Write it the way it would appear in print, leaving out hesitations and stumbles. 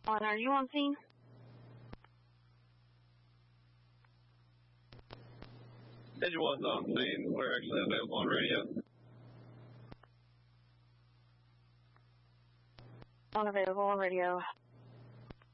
Are you on scene? Engine 1's on scene. We're actually available on radio. Unavailable on radio.